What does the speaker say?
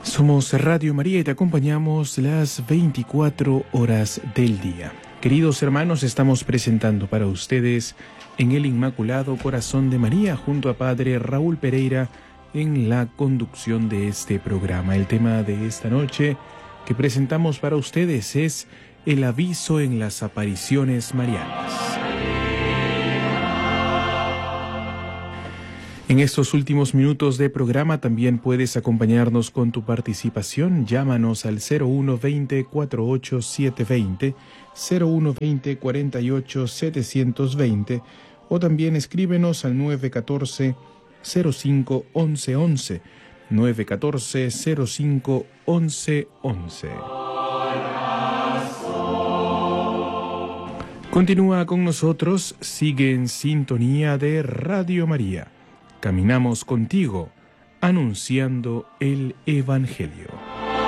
Somos Radio María y te acompañamos las 24 horas del día. Queridos hermanos, estamos presentando para ustedes en el Inmaculado Corazón de María junto a Padre Raúl Pereira en la conducción de este programa. El tema de esta noche que presentamos para ustedes es el aviso en las apariciones marianas. En estos últimos minutos de programa también puedes acompañarnos con tu participación. Llámanos al 0120 48 720, 0120 48 720 o también escríbenos al 914 05 11 11, 914 05 11 11. Continúa con nosotros, sigue en sintonía de Radio María. Caminamos contigo, anunciando el Evangelio.